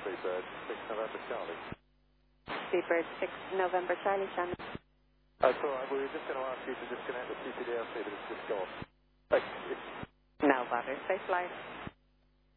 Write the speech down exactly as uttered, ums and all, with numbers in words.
Seabird, six November Charlie. Seabird, six November Charlie, Shannon. That's all right, we were just going to ask you to disconnect the C P D L C, but it's just gone. Thank you. No bother. Safe flight.